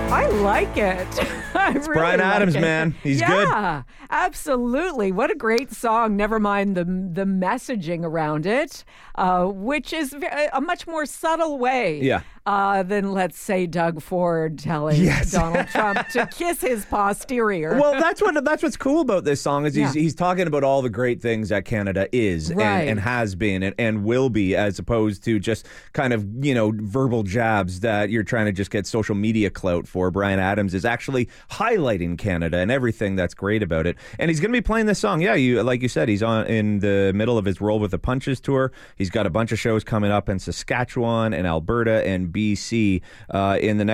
I like it. It's really Bryan Adams, man. He's good. Yeah, absolutely. What a great song. Never mind the messaging around it, which is a much more subtle way than, let's say, Doug Ford telling Donald Trump to kiss his posterior. Well, that's what's cool about this song is he's talking about all the great things that Canada is and has been and will be, as opposed to just kind of, verbal jabs that you're trying to just get social media clout for. Bryan Adams is actually highlighting Canada and everything that's great about it. And he's going to be playing this song. Yeah, like you said, he's in the middle of his Roll with the Punches tour. He's got a bunch of shows coming up in Saskatchewan and Alberta and BC in the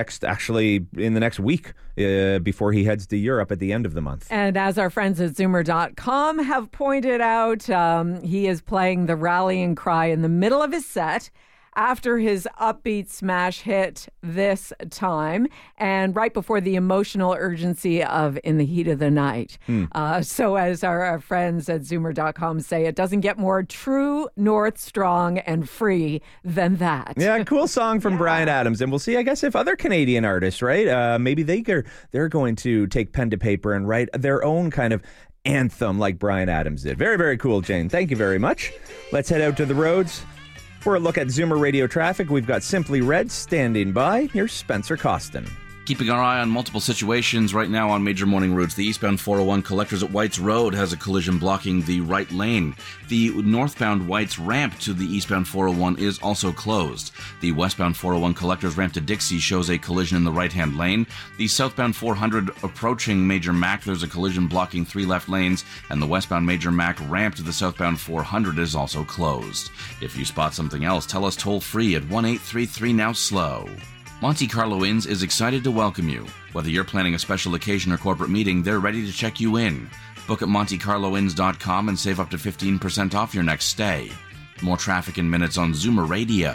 next week before he heads to Europe at the end of the month. And as our friends at Zoomer.com have pointed out, he is playing the rallying cry in the middle of his set after his upbeat smash hit this time and right before the emotional urgency of In the Heat of the Night. So as our friends at Zoomer.com say, it doesn't get more true, north, strong, and free than that. Yeah, cool song from Bryan Adams. And we'll see, I guess, if other Canadian artists, right, maybe they're going to take pen to paper and write their own kind of anthem like Bryan Adams did. Very, very cool, Jane. Thank you very much. Let's head out to the roads. For a look at Zoomer Radio traffic, we've got Simply Red standing by. Here's Spencer Costin. Keeping our eye on multiple situations right now on major morning routes. The eastbound 401 Collectors at Whites Road has a collision blocking the right lane. The northbound Whites ramp to the eastbound 401 is also closed. The westbound 401 Collectors ramp to Dixie shows a collision in the right-hand lane. The southbound 400 approaching Major Mac, there's a collision blocking 3 left lanes, and the westbound Major Mac ramp to the southbound 400 is also closed. If you spot something else, tell us toll-free at 1-833-NOW-SLOW. Monte Carlo Inns is excited to welcome you. Whether you're planning a special occasion or corporate meeting, they're ready to check you in. Book at MonteCarloInns.com and save up to 15% off your next stay. More traffic in minutes on Zoomer Radio.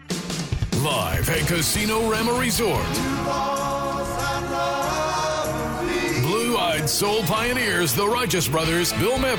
Live at Casino Rama Resort. Blue-eyed soul pioneers, the Righteous Brothers, Bill Medley